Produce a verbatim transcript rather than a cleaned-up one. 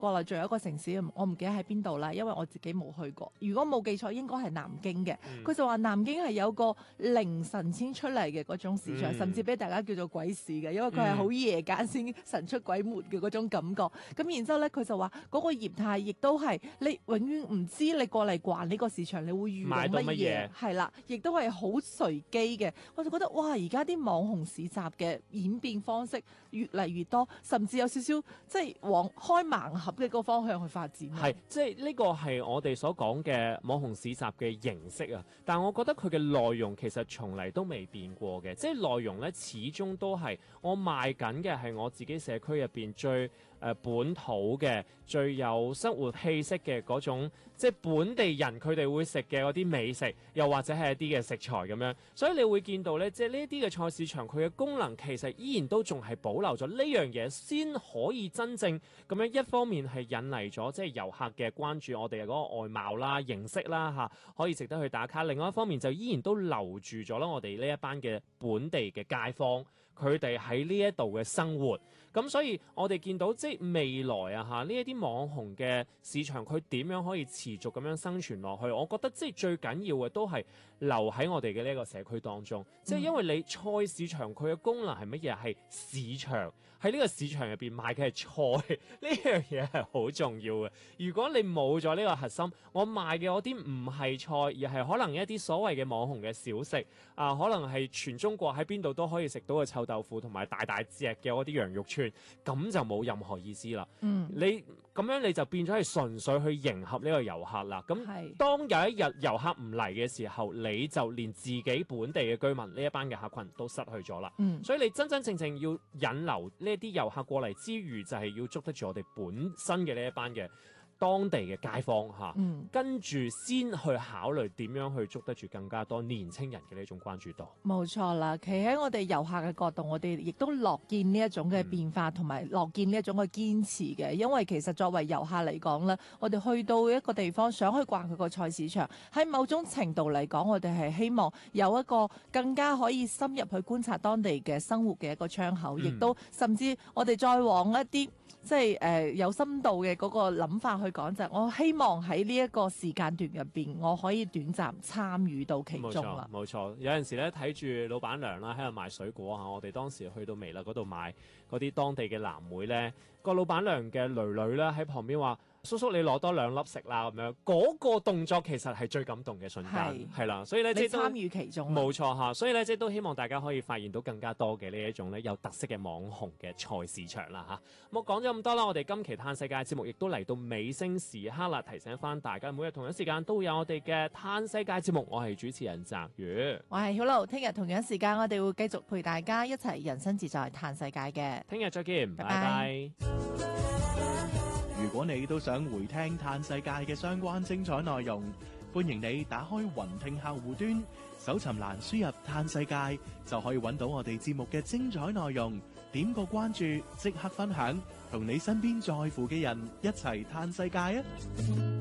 國內仲有一個城市，我唔記得喺邊度啦，因為我自己冇去過。如果冇記錯，應該係南京嘅。佢、嗯、就話南京係有個凌晨先出嚟嘅嗰種市場，嗯、甚至俾大家叫做鬼市嘅，因為佢係好夜間先神出鬼沒嘅嗰種感覺。咁、嗯、然之後咧，佢就話嗰個業態亦都係你永遠唔知你過嚟逛呢個市場，你會遇到乜嘢？係啦，亦都係好隨機嘅。我就覺得哇，而家啲網紅市集嘅演變方式越嚟越多，甚至有少少即係往開盲盒嘅個方向去發展。 係，即係呢個係我哋所講嘅網紅市集嘅形式啊。但係我覺得佢嘅內容其實從嚟都未變過嘅，即係內容咧始終都係我賣緊嘅係我自己社區入邊最誒、呃、本土嘅、最有生活氣息嘅嗰種，即係本地人佢哋會食嘅嗰啲美食，又或者係一啲嘅食材咁樣。所以你會見到咧，即係呢啲嘅菜市場佢嘅功能其實依然都仲係保留咗呢樣嘢，先可以真正咁樣一方面係引嚟咗即係遊客嘅關注我哋嘅嗰個外貌啦、形式啦嚇，可以值得去打卡。另外一方面就依然都留住咗啦我哋呢一班嘅本地嘅街坊，佢哋喺呢一度嘅生活。咁所以我哋見到即係未來啊嚇呢一啲網紅嘅市場，佢點樣可以持續咁樣生存落去？我覺得即係最緊要嘅都係留喺我哋嘅呢一個社區當中。嗯、即係因為你菜市場佢嘅功能係乜嘢？係市場，喺呢個市場入邊賣嘅係菜，呢樣嘢係好重要嘅。如果你冇咗呢個核心，我賣嘅嗰啲唔係菜，而係可能一啲所謂嘅網紅嘅小食啊，可能係全中國喺邊度都可以食到嘅臭豆腐同埋大大隻嘅嗰啲羊肉串。咁就冇任何意思啦。嗯，你咁樣你就變咗係純粹去迎合呢個遊客啦。咁當有一日遊客唔嚟嘅時候，你就連自己本地嘅居民呢一班嘅客群都失去咗啦。嗯，所以你真真正正要引流呢啲遊客過嚟之餘，就係要捉得住我哋本身嘅呢一班嘅當地嘅街坊嚇，嗯、跟住先去考慮點樣去捉得住更加多年青人嘅呢種關注度。 冇錯啦，企喺我哋遊客嘅角度，我哋亦都樂見呢一種嘅變化，同埋、嗯、樂見呢一種嘅堅持嘅。因為其實作為遊客嚟講咧，我哋去到一個地方想去逛佢個菜市場，喺某種程度嚟講，我哋係希望有一個更加可以深入去觀察當地嘅生活嘅一個窗口，亦、嗯、都甚至我哋再往一啲即係誒、呃、有深度嘅嗰個諗法去講，就係我希望喺呢一個時間段入邊，我可以短暫參與到其中啦。 冇錯，冇錯。有陣時咧睇住老闆娘啦喺度賣水果嚇，我哋當時去到微辣嗰度買嗰啲當地嘅藍莓咧，個老闆娘嘅囡囡咧喺旁邊話：叔叔，你攞多兩粒食啦咁樣。嗰、那個動作其實係最感動嘅瞬間，係啦。所以咧，即係參與其中。 冇錯嚇，所以咧，即係都希望大家可以發現到更加多嘅呢一種咧有特色嘅網紅嘅菜市場啦嚇。咁我講咗咁多啦，我哋今期嘆世界節目亦都嚟到尾聲時刻啦，提醒翻大家每日同一時間都會有我哋嘅嘆世界節目。我係主持人澤宇， 我係曉露。聽日同樣時間，我哋會繼續陪大家一齊人生自在嘆世界嘅。 聽日再見，拜拜。拜拜。 如果你都想回聽嘆世界嘅相關精彩內容，歡迎你打開雲聽客戶端，搜尋欄輸入嘆世界，就可以揾到我哋節目嘅精彩內容。點個關注，即刻分享，同你身邊在乎嘅人一齊嘆世界啊！